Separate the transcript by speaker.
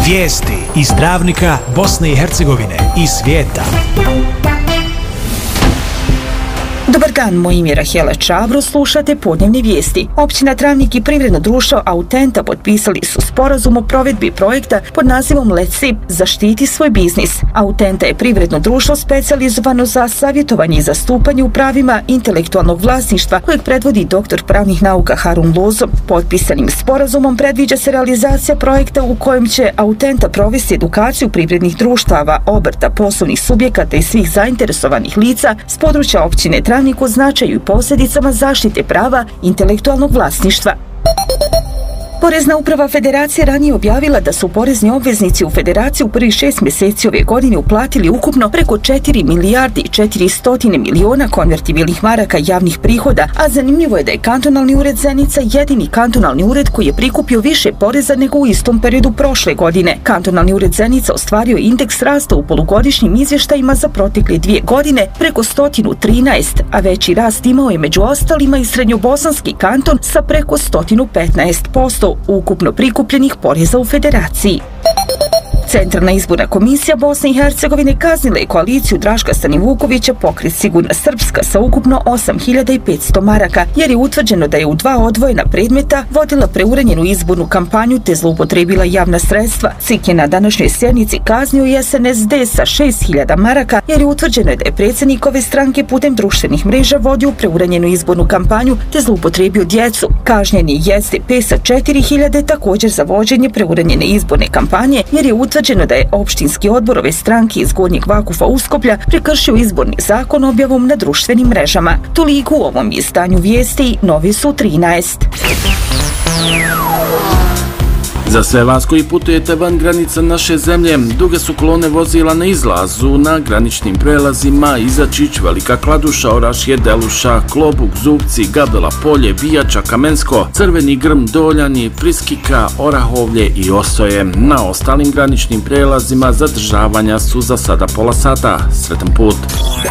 Speaker 1: Vijesti iz Travnika, Bosne i Hercegovine i svijeta.
Speaker 2: Dobar dan, moje ime je Rahela Čavro, slušate podnevne vijesti. Općina Travnik i privredno društvo Autenta potpisali su sporazum o provedbi projekta pod nazivom Let's Sip zaštiti svoj biznis. Autenta je privredno društvo specijalizovano za savjetovanje i zastupanje u pravima intelektualnog vlasništva kojeg predvodi doktor pravnih nauka Harun Lozo. Potpisanim sporazumom predviđa se realizacija projekta u kojem će Autenta provesti edukaciju privrednih društava, obrta, poslovnih subjekata i svih zainteresovanih lica s područja općine Travnik o značaju i posljedicama zaštite prava intelektualnog vlasništva. Porezna uprava Federacije ranije objavila da su porezni obveznici u Federaciji u prvih 6 mjeseci ove godine uplatili ukupno preko 4 milijarde i 400 miliona konvertibilnih maraka javnih prihoda, a zanimljivo je da je kantonalni ured Zenica jedini kantonalni ured koji je prikupio više poreza nego u istom periodu prošle godine. Kantonalni ured Zenica ostvario je indeks rasta u polugodišnjim izvještajima za protekle 2 godine preko 113, a veći rast imao je među ostalima i srednjobosanski kanton sa preko 115% ukupno prikupljenih poreza u Federaciji. Centralna izborna komisija Bosne i Hercegovine kaznila je koaliciju Draška Stanivukovića Pokret Sigurna Srpska sa ukupno 8.500 maraka, jer je utvrđeno da je u 2 odvojena predmeta vodila preuranjenu izbornu kampanju te zloupotrebila javna sredstva. CIK je na današnjoj sjednici kaznio i SNSD sa 6.000 maraka, jer je utvrđeno da je predsjednik ove stranke putem društvenih mreža vodio preuranjenu izbornu kampanju te zloupotrebio djecu. Kažnjen je SDP sa 4.000 također za vođenje preuranjene izborne kampanje, jer je utvrđeno da je opštinski odbor ove stranke iz Gornjeg Vakufa Uskoplja prekršio izborni zakon objavom na društvenim mrežama. Toliko u ovom izdanju vijesti, novi su 13.
Speaker 3: Za sve vas koji putujete van granica naše zemlje, duge su kolone vozila na izlazu na graničnim prelazima Izačić, Velika Kladuša, Orašje, Deluša, Klobuk, Zubci, Gabela Polje, Bijača, Kamensko, Crveni Grm, Doljani, Priskika, Orahovlje i Osoje. Na ostalim graničnim prelazima zadržavanja su za sada pola sata. Sretan put!